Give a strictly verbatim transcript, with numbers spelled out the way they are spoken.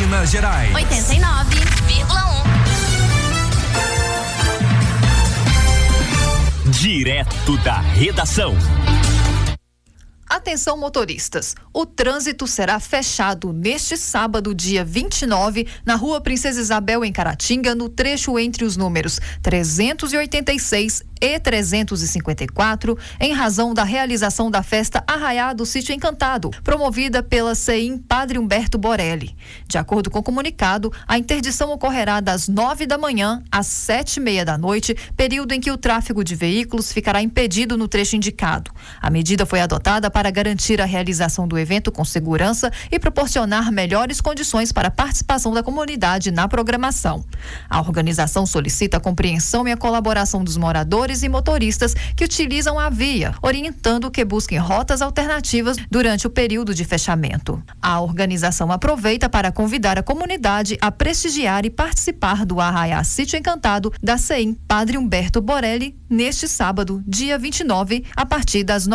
Minas Gerais. oitenta e nove vírgula um. Direto da redação. Atenção, motoristas. O trânsito será fechado neste sábado, dia vinte e nove, na Rua Princesa Isabel, em Caratinga, no trecho entre os números trezentos e oitenta e seis e trezentos e cinquenta e quatro, em razão da realização da festa Arraiá do Sítio Encantado, promovida pela CEIM Padre Humberto Borelli. De acordo com o comunicado, a interdição ocorrerá das nove da manhã às sete e meia da noite, período em que o tráfego de veículos ficará impedido no trecho indicado. A medida foi adotada para garantir a realização do evento com segurança e proporcionar melhores condições para a participação da comunidade na programação. A organização solicita a compreensão e a colaboração dos moradores e motoristas que utilizam a via, orientando que busquem rotas alternativas durante o período de fechamento. A organização aproveita para convidar a comunidade a prestigiar e participar do Arraiá Sítio Encantado da CEIM Padre Humberto Borelli neste sábado, dia vinte e nove, a partir das nove